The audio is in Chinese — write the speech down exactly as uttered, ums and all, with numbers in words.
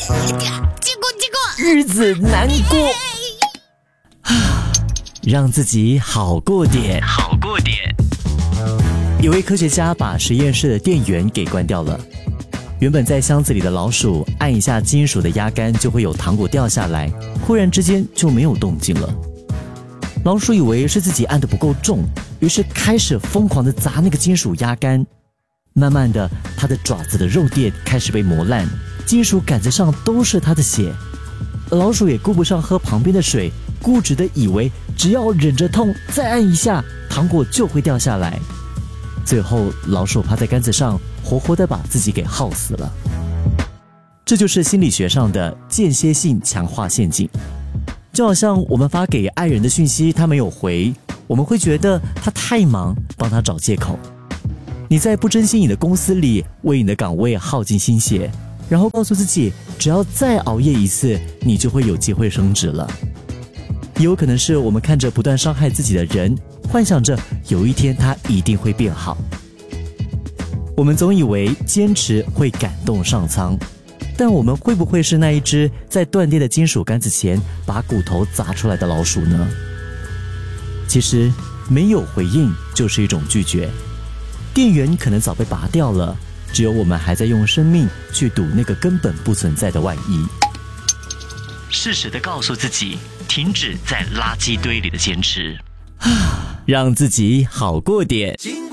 结果结果日子难过，让自己好过点，好过点。有位科学家把实验室的电源给关掉了，原本在箱子里的老鼠按一下金属的压杆就会有糖果掉下来，忽然之间就没有动静了。老鼠以为是自己按得不够重，于是开始疯狂地砸那个金属压杆。慢慢的，它的爪子的肉垫开始被磨烂，金属杆子上都是它的血。老鼠也顾不上喝旁边的水，固执的以为只要忍着痛再按一下，糖果就会掉下来。最后，老鼠趴在杆子上，活活的把自己给耗死了。这就是心理学上的间歇性强化陷阱。就好像我们发给爱人的讯息他没有回，我们会觉得他太忙，帮他找借口。你在不珍惜你的公司里为你的岗位耗尽心血，然后告诉自己只要再熬夜一次，你就会有机会升职了。也有可能是我们看着不断伤害自己的人，幻想着有一天他一定会变好。我们总以为坚持会感动上苍，但我们会不会是那一只在断电的金属杆子前把骨头砸出来的老鼠呢？其实没有回应就是一种拒绝，电源可能早被拔掉了，只有我们还在用生命去赌那个根本不存在的万一。适时地告诉自己，停止在垃圾堆里的坚持，让自己好过点。